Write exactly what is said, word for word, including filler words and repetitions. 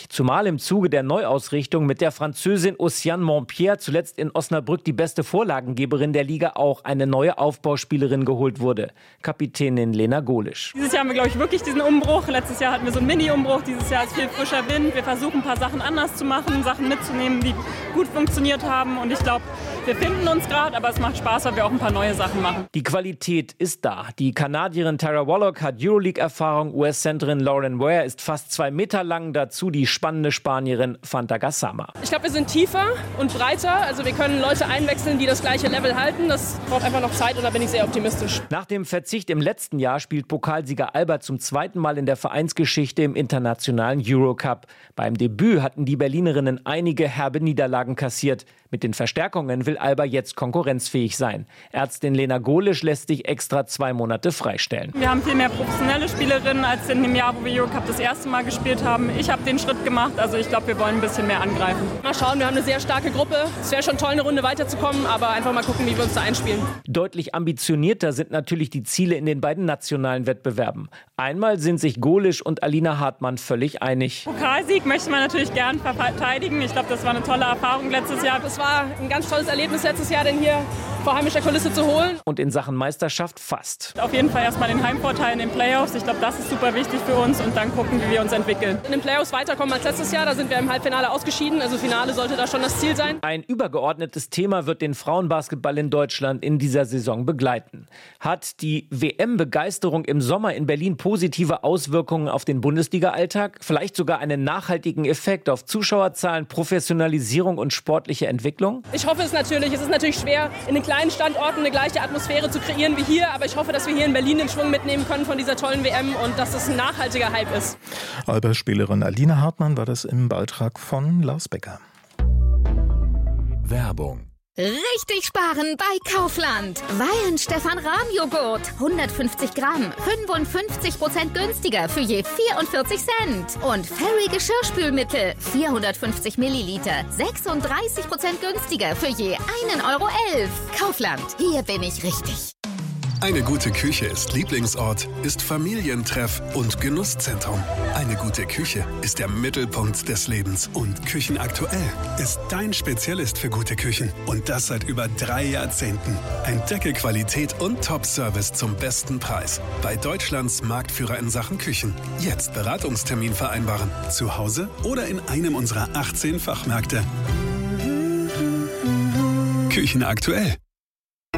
Zumal im Zuge der Neuausrichtung mit der Französin Oceane Montpierre, zuletzt in Osnabrück die beste Vorlagengeberin der Liga, auch eine neue Aufbauspielerin geholt wurde. Kapitänin Lena Golisch. Dieses Jahr haben wir, glaube ich, wirklich diesen Umbruch. Letztes Jahr hatten wir so einen Mini-Umbruch. Dieses Jahr ist viel frischer Wind. Wir versuchen, ein paar Sachen anders zu machen, Sachen mitzunehmen, die gut funktioniert haben. Und ich glaube, wir finden uns gerade, aber es macht Spaß, weil wir auch ein paar neue Sachen machen. Die Qualität ist da. Die Kanadierin Tara Wallach hat Euroleague-Erfahrung. U S-Centerin Lauren Ware ist fast zwei Meter lang. Dazu die spannende Spanierin Fanta Gassama. Ich glaube, wir sind tiefer und breiter. Also wir können Leute einwechseln, die das gleiche Level halten. Das braucht einfach noch Zeit und da bin ich sehr optimistisch. Nach dem Verzicht im letzten Jahr spielt Pokalsieger Alba zum zweiten Mal in der Vereinsgeschichte im internationalen Eurocup. Beim Debüt hatten die Berlinerinnen einige herbe Niederlagen kassiert. Mit den Verstärkungen will Alba jetzt konkurrenzfähig sein. Ärztin Lena Golisch lässt sich extra zwei Monate freistellen. Wir haben viel mehr professionelle Spielerinnen als in dem Jahr, wo wir Eurocup das erste Mal gespielt haben. Ich habe den Schritt gemacht, also ich glaube, wir wollen ein bisschen mehr angreifen. Mal schauen, wir haben eine sehr starke Gruppe. Es wäre schon toll, eine Runde weiterzukommen, aber einfach mal gucken, wie wir uns da einspielen. Deutlich ambitionierter sind natürlich die Ziele in den beiden nationalen Wettbewerben. Einmal sind sich Golisch und Alina Hartmann völlig einig. Pokalsieg möchte man natürlich gern verteidigen. Ich glaube, das war eine tolle Erfahrung letztes Jahr. Das war ein ganz tolles Erlebnis letztes Jahr, den hier vor heimischer Kulisse zu holen. Und in Sachen Meisterschaft fast. Auf jeden Fall erstmal den Heimvorteil in den Playoffs. Ich glaube, das ist super wichtig für uns und dann gucken, wie wir uns entwickeln. In den Playoffs weiterkommen als letztes Jahr, da sind wir im Halbfinale ausgeschieden. Also Finale sollte da schon das Ziel sein. Ein übergeordnetes Thema wird den Frauenbasketball in Deutschland in dieser Saison begleiten. Hat die W M-Begeisterung im Sommer in Berlin positive Auswirkungen auf den Bundesliga-Alltag? Vielleicht sogar einen nachhaltigen Effekt auf Zuschauerzahlen, Professionalisierung und sportliche Entwicklung? Ich hoffe es natürlich. Es ist natürlich schwer, in den kleinen Standorten eine gleiche Atmosphäre zu kreieren wie hier. Aber ich hoffe, dass wir hier in Berlin den Schwung mitnehmen können von dieser tollen W M und dass das ein nachhaltiger Hype ist. Alba-Spielerin Alina Hartmann war das im Beitrag von Lars Becker. Werbung. Richtig sparen bei Kaufland. Weihenstephan-Rahm-Joghurt. hundertfünfzig Gramm. fünfundfünfzig Prozent günstiger für je vierundvierzig Cent. Und Fairy Geschirrspülmittel. vierhundertfünfzig Milliliter. sechsunddreißig Prozent günstiger für je einen Euro elf. Kaufland. Hier bin ich richtig. Eine gute Küche ist Lieblingsort, ist Familientreff und Genusszentrum. Eine gute Küche ist der Mittelpunkt des Lebens. Und Küchenaktuell ist dein Spezialist für gute Küchen. Und das seit über drei Jahrzehnten. Entdecke Qualität und Top-Service zum besten Preis. Bei Deutschlands Marktführer in Sachen Küchen. Jetzt Beratungstermin vereinbaren. Zu Hause oder in einem unserer achtzehn Fachmärkte. Küchenaktuell.